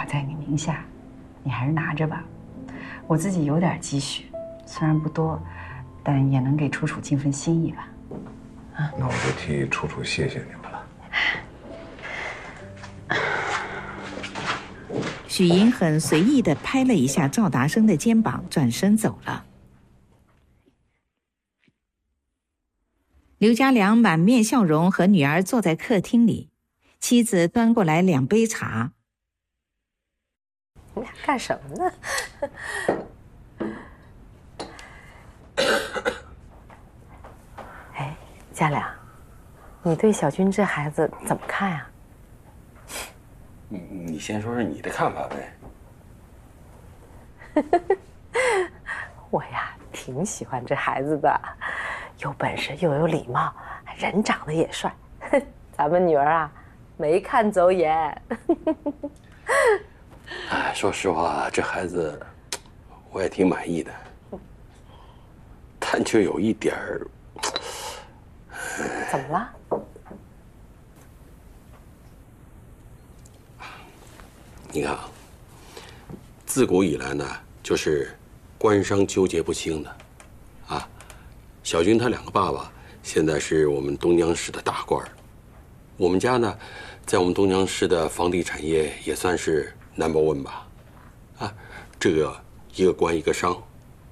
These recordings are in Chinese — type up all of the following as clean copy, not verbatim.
在你名下，你还是拿着吧。我自己有点积蓄，虽然不多，但也能给楚楚尽份心意吧。啊， 那我就替楚楚谢谢你们了。 许莹很随意地拍了一下赵达生的肩膀，转身走了。刘家良满面笑容和女儿坐在客厅里，妻子端过来2杯茶。 你俩干什么呢？哎，家良，你对小军这孩子怎么看呀？ 你先说说你的看法呗。 我呀，挺喜欢这孩子的，有本事又有礼貌，人长得也帅。咱们女儿啊，没看走眼。 哎，说实话，这孩子我也挺满意的，但就有一点儿。 怎么了？ 你看啊，自古以来呢，就是官商纠结不清的，啊，小军他2个爸爸现在是我们东江市的大官儿，我们家呢，在我们东江市的房地产业也算是 No.1吧，啊，这个一个官一个商，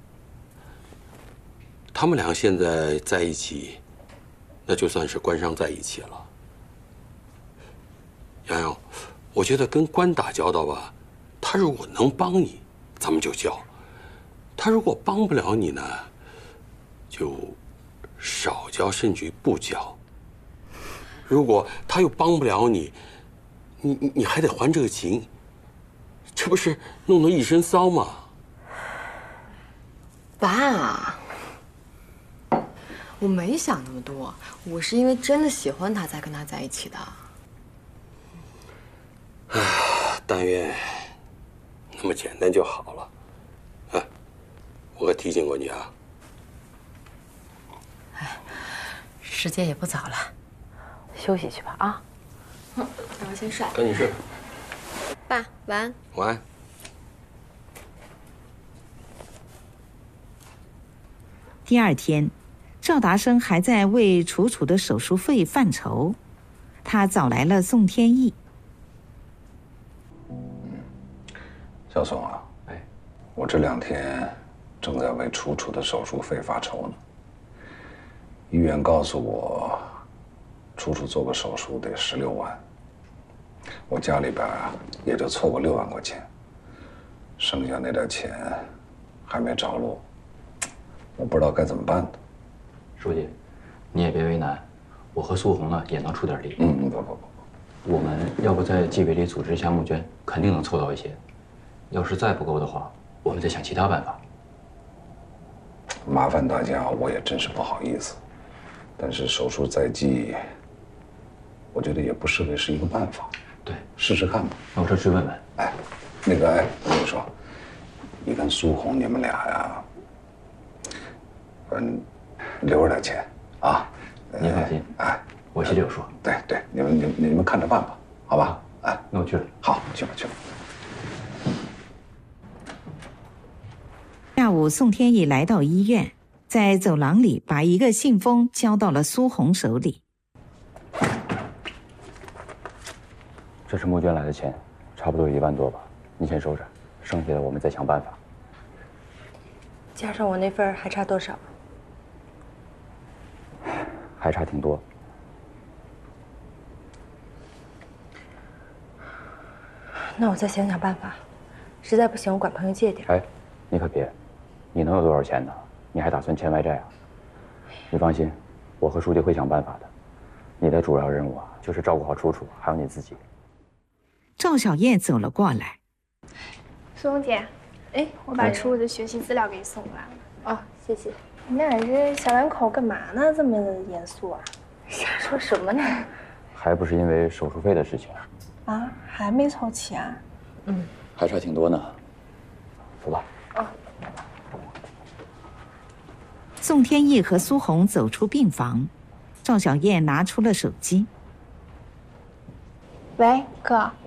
他们俩现在在一起，那就算是官商在一起了。洋洋，我觉得跟官打交道吧，他如果能帮你，咱们就交；他如果帮不了你呢，就少交，甚至于不交。如果他又帮不了你，你还得还这个情，这不是弄得一身骚吗？ 爸，我没想那么多，我是因为真的喜欢他才跟他在一起的。 但愿那么简单就好了。哎，我可提醒过你啊。 哎，时间也不早了，休息去吧啊。 那我先睡。 赶紧睡。 爸，晚安。 晚安。 第2天，赵达生还在为楚楚的手术费犯愁，他找来了宋天意。 小宋啊， 哎， 我这2天正在为楚楚的手术费发愁呢。医院告诉我，楚楚做个手术得16万，我家里边啊也就凑个6万块钱，剩下那点钱还没着落，我不知道该怎么办呢。 书记，你也别为难，我和苏红呢也能出点力。 不， 我们要不在纪委里组织一下募捐，肯定能凑到一些。要是再不够的话，我们再想其他办法。 麻烦大家，我也真是不好意思。但是手术在即，我觉得也不失为是一个办法。 对， 试试看吧。 那我这去问问。 哎，那个，哎，我跟你说，你跟苏红你们俩呀，留着点钱啊。 您放心， 哎， 我心里有数。 对，你们看着办吧，好吧？哎， 那我去了。 好，去吧。 下午，宋天意来到医院，在走廊里把一个信封交到了苏红手里。 这是募捐来的钱，差不多有1万多吧，你先收着，剩下的我们再想办法。 加上我那份还差多少？ 还差挺多。 那我再想想办法，实在不行我管朋友借点。 哎，你可别，你能有多少钱呢？你还打算欠外债啊？你放心，我和书记会想办法的。你的主要任务啊，就是照顾好楚楚，还有你自己。 赵小燕走了过来。 苏红姐，哎，我把楚楚的学习资料给你送过来了。 哦，谢谢。 你们俩这小两口干嘛呢？这么严肃啊？ 瞎说什么呢？ 还不是因为手术费的事情啊，还没凑齐啊？ 还差挺多呢。走吧。 宋天意和苏红走出病房，赵小燕拿出了手机。 喂，哥，